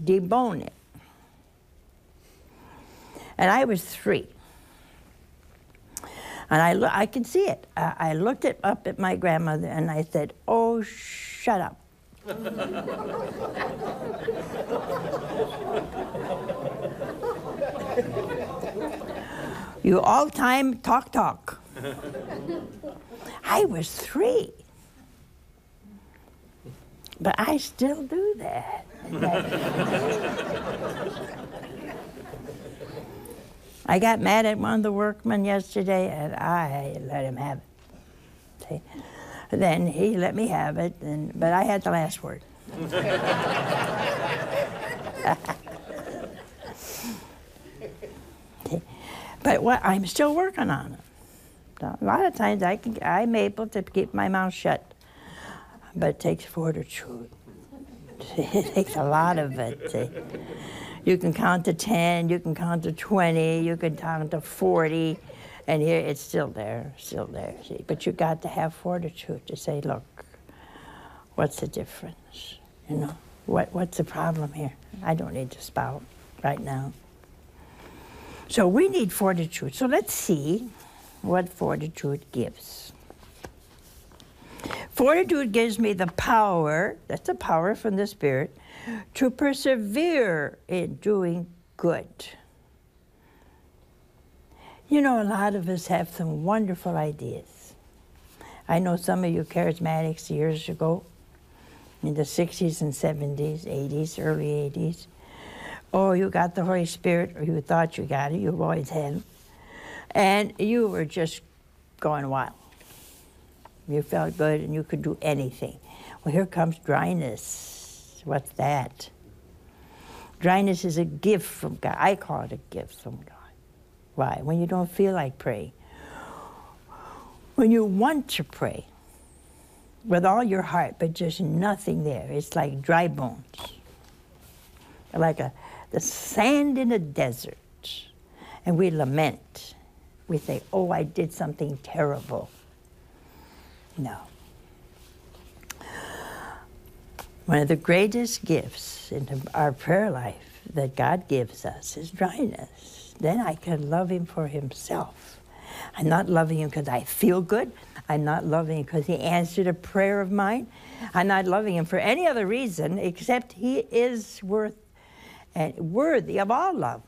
debone it. And I was 3. And I could see it. I looked up at my grandmother and I said, "Oh, shut up." You all-time talk. I was 3. But I still do that. I got mad at one of the workmen yesterday, and I let him have it. See? Then he let me have it, but I had the last word. But I'm still working on it. A lot of times I'm able to keep my mouth shut, but it takes fortitude. It takes a lot of it. See? You can count to 10, you can count to 20, you can count to 40, and here it's still there, see. But you got to have fortitude to say, look, what's the difference? You know, what's the problem here? I don't need to spout right now. So we need fortitude. So let's see what fortitude gives. Fortitude gives me the power, that's the power from the Spirit, to persevere in doing good. You know, a lot of us have some wonderful ideas. I know some of you charismatics years ago, in the 60s and 70s, 80s, early 80s, oh, you got the Holy Spirit, or you thought you got it, you've always had it, and you were just going wild. You felt good and you could do anything. Well, here comes dryness. What's that? Dryness is a gift from God. I call it a gift from God. Why? When you don't feel like praying. When you want to pray with all your heart, but just nothing there. It's like dry bones. Like the sand in a desert. And we lament. We say, oh, I did something terrible. No. One of the greatest gifts in our prayer life that God gives us is dryness. Then I can love Him for Himself. I'm not loving Him because I feel good. I'm not loving Him because He answered a prayer of mine. I'm not loving Him for any other reason except He is worthy of all love.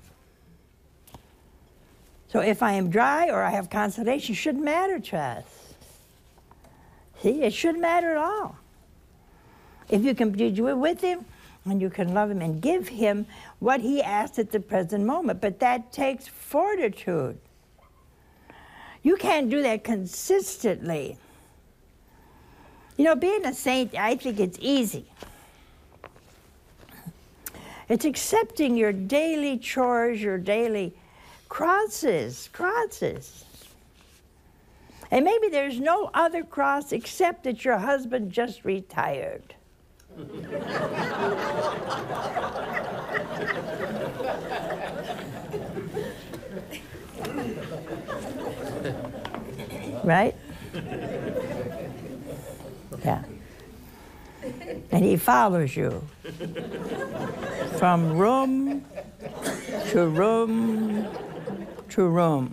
So if I am dry or I have consolation, it shouldn't matter to us. See, it shouldn't matter at all. If you can do it with Him, and you can love Him and give Him what He asked at the present moment, but that takes fortitude. You can't do that consistently. You know, being a saint, I think it's easy. It's accepting your daily chores, your daily crosses. And maybe there's no other cross except that your husband just retired. Right? Yeah. And he follows you from room to room to room.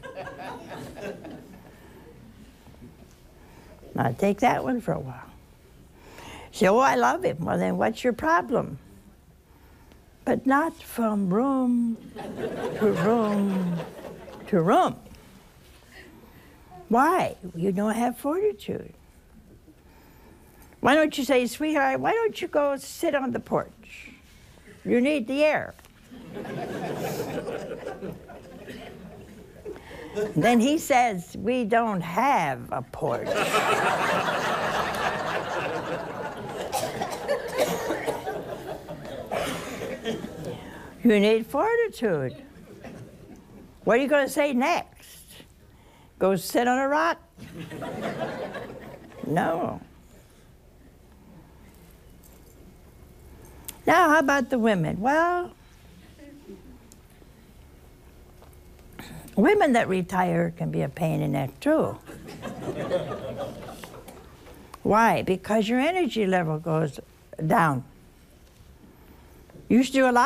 Now take that one for a while. Say, oh, I love him. Well, then what's your problem? But not from room to room to room. Why? You don't have fortitude. Why don't you say, sweetheart, why don't you go sit on the porch? You need the air. Then he says, we don't have a porch. You need fortitude. What are you going to say next? Go sit on a rock? No. Now, how about the women? Well, women that retire can be a pain in the neck, too. Why? Because your energy level goes down. You used to do a lot